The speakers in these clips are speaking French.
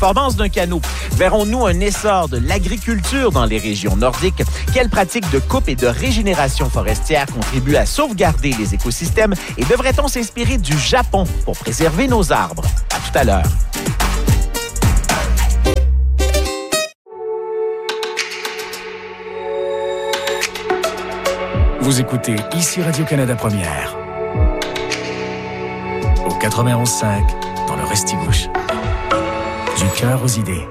performance d'un canot. Verrons-nous un essor de l'agriculture dans les régions nordiques? Quelles pratiques de coupe et de régénération forestière contribuent à sauvegarder les écosystèmes? Et devrait-on s'inspirer du Japon pour préserver nos arbres? À tout à l'heure. Vous écoutez ici Radio-Canada Première. Au 91.5, dans le Restigouche. Du cœur aux idées.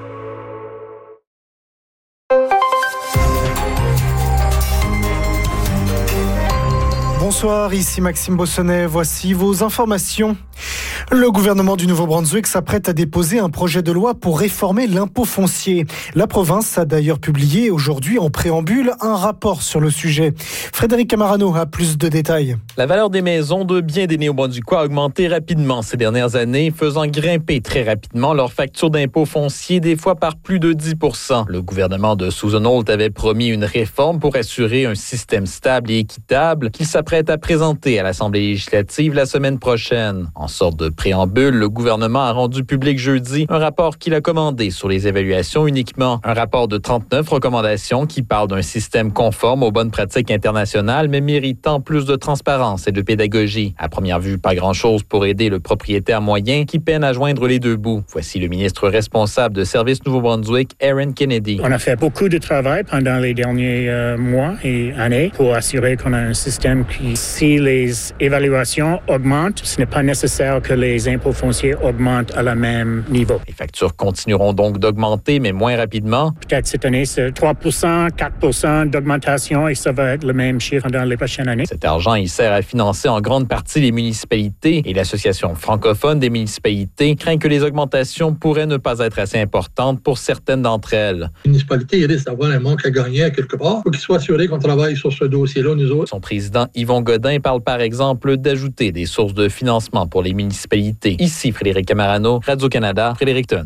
Bonsoir, ici Maxime Bossonnet. Voici vos informations. Le gouvernement du Nouveau-Brunswick s'apprête à déposer un projet de loi pour réformer l'impôt foncier. La province a d'ailleurs publié aujourd'hui en préambule un rapport sur le sujet. Frédéric Camarano a plus de détails. La valeur des maisons de bien des Néo-Brunswickois a augmenté rapidement ces dernières années, faisant grimper très rapidement leur facture d'impôt foncier, des fois par plus de 10 %. Le gouvernement de Susan Holt avait promis une réforme pour assurer un système stable et équitable qu'il s'apprête à présenter à l'Assemblée législative la semaine prochaine. En sorte de préambule, le gouvernement a rendu public jeudi un rapport qu'il a commandé sur les évaluations uniquement. Un rapport de 39 recommandations qui parle d'un système conforme aux bonnes pratiques internationales, mais méritant plus de transparence et de pédagogie. À première vue, pas grand-chose pour aider le propriétaire moyen qui peine à joindre les deux bouts. Voici le ministre responsable de Services Nouveau-Brunswick, Aaron Kennedy. On a fait beaucoup de travail pendant les derniers mois et années pour assurer qu'on a un système qui, si les évaluations augmentent, ce n'est pas nécessaire que les impôts fonciers augmentent à la même niveau. Les factures continueront donc d'augmenter, mais moins rapidement. Peut-être cette année, c'est 3 %, 4 % d'augmentation et ça va être le même chiffre dans les prochaines années. Cet argent, il sert à financer en grande partie les municipalités et l'Association francophone des municipalités craint que les augmentations pourraient ne pas être assez importantes pour certaines d'entre elles. Les municipalités risquent d'avoir un manque à gagner à quelque part. Il faut qu'ils soient assurés qu'on travaille sur ce dossier-là, nous autres. Son président Yvon Godin parle par exemple d'ajouter des sources de financement pour les municipalités. Ici Frédéric Camarano, Radio-Canada, Fredericton.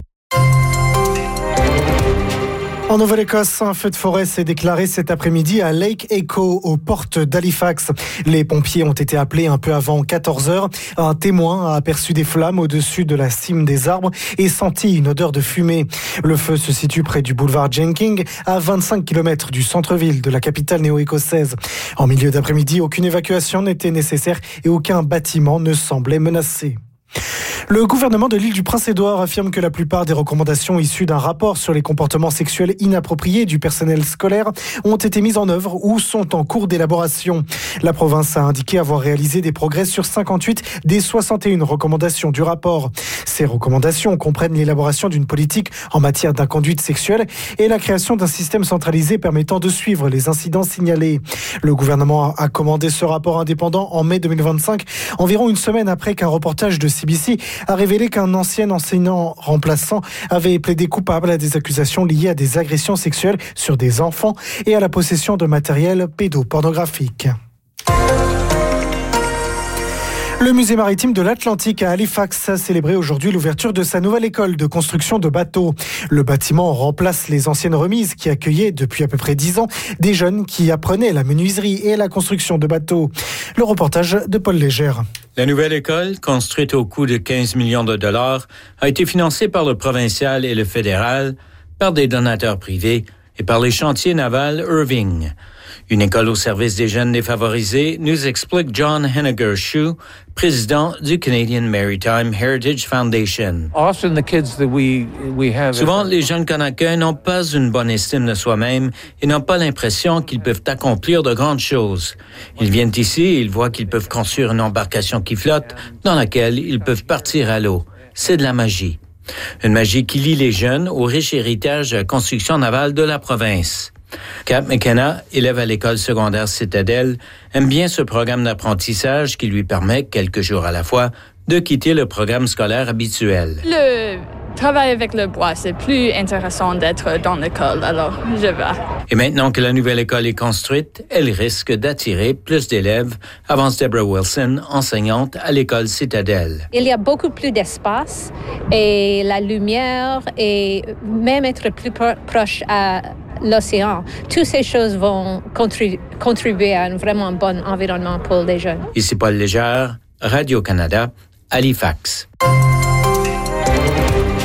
En Nouvelle-Écosse, un feu de forêt s'est déclaré cet après-midi à Lake Echo, aux portes d'Halifax. Les pompiers ont été appelés un peu avant 14 heures. Un témoin a aperçu des flammes au-dessus de la cime des arbres et senti une odeur de fumée. Le feu se situe près du boulevard Jenkins, à 25 km du centre-ville de la capitale néo-écossaise. En milieu d'après-midi, aucune évacuation n'était nécessaire et aucun bâtiment ne semblait menacé. Le gouvernement de l'île du Prince-Édouard affirme que la plupart des recommandations issues d'un rapport sur les comportements sexuels inappropriés du personnel scolaire ont été mises en œuvre ou sont en cours d'élaboration. La province a indiqué avoir réalisé des progrès sur 58 des 61 recommandations du rapport. Ces recommandations comprennent l'élaboration d'une politique en matière d'inconduite sexuelle et la création d'un système centralisé permettant de suivre les incidents signalés. Le gouvernement a commandé ce rapport indépendant en mai 2025, environ une semaine après qu'un reportage de CBC a révélé qu'un ancien enseignant remplaçant avait plaidé coupable à des accusations liées à des agressions sexuelles sur des enfants et à la possession de matériel pédopornographique. Le musée maritime de l'Atlantique à Halifax a célébré aujourd'hui l'ouverture de sa nouvelle école de construction de bateaux. Le bâtiment remplace les anciennes remises qui accueillaient depuis à peu près 10 ans des jeunes qui apprenaient la menuiserie et la construction de bateaux. Le reportage de Paul Légère. La nouvelle école, construite au coût de 15 millions de dollars, a été financée par le provincial et le fédéral, par des donateurs privés et par les chantiers navals Irving. Une école au service des jeunes défavorisés, nous explique John Henniger-Shue, président du Canadian Maritime Heritage Foundation. Souvent, les jeunes qu'on accueille n'ont pas une bonne estime de soi-même et n'ont pas l'impression qu'ils peuvent accomplir de grandes choses. Ils viennent ici et ils voient qu'ils peuvent construire une embarcation qui flotte dans laquelle ils peuvent partir à l'eau. C'est de la magie. Une magie qui lie les jeunes au riche héritage de la construction navale de la province. Cap McKenna, élève à l'école secondaire Citadelle, aime bien ce programme d'apprentissage qui lui permet, quelques jours à la fois, de quitter le programme scolaire habituel. Le travail avec le bois, c'est plus intéressant d'être dans l'école, alors je vais. Et maintenant que la nouvelle école est construite, elle risque d'attirer plus d'élèves, avance Deborah Wilson, enseignante à l'école Citadelle. Il y a beaucoup plus d'espace et la lumière et même être plus proche à l'océan. Toutes ces choses vont contribuer à un vraiment bon environnement pour les jeunes. Ici Paul Légère, Radio-Canada, Halifax.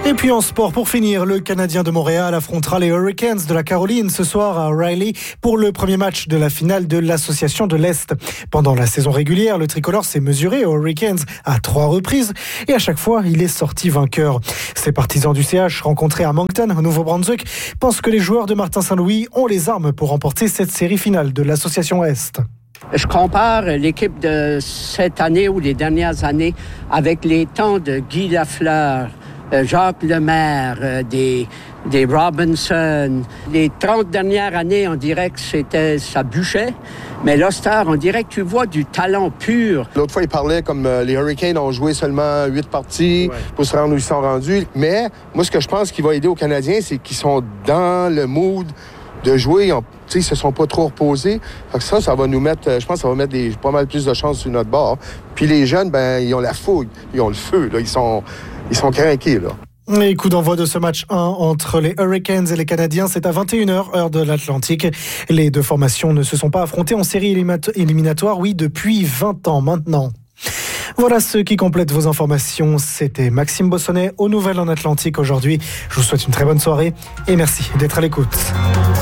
Et puis en sport, pour finir, le Canadien de Montréal affrontera les Hurricanes de la Caroline ce soir à Riley pour le premier match de la finale de l'Association de l'Est. Pendant la saison régulière, le tricolore s'est mesuré aux Hurricanes à 3 reprises et à chaque fois, il est sorti vainqueur. Ces partisans du CH rencontrés à Moncton, au Nouveau-Brunswick, pensent que les joueurs de Martin Saint-Louis ont les armes pour remporter cette série finale de l'Association Est. Je compare l'équipe de cette année ou les dernières années avec les temps de Guy Lafleur, Jacques Lemaire, des Robinson. Les 30 dernières années, on dirait que ça bûchait. Mais là, on dirait que tu vois du talent pur. L'autre fois, il parlait comme les Hurricanes ont joué seulement 8 parties pour se rendre où ils sont rendus. Mais moi, ce que je pense qui va aider aux Canadiens, c'est qu'ils sont dans le mood de jouer. Ils se sont pas trop reposés. Ça va nous mettre, je pense que ça va mettre pas mal plus de chances sur notre bord. Puis les jeunes, ils ont la fougue, ils ont le feu. Là. Ils sont craqués, là. Et coup d'envoi de ce match 1 entre les Hurricanes et les Canadiens, c'est à 21h, heure de l'Atlantique. Les deux formations ne se sont pas affrontées en série éliminatoire, depuis 20 ans maintenant. Voilà ce qui complète vos informations. C'était Maxime Bossonnet aux Nouvelles en Atlantique aujourd'hui. Je vous souhaite une très bonne soirée et merci d'être à l'écoute.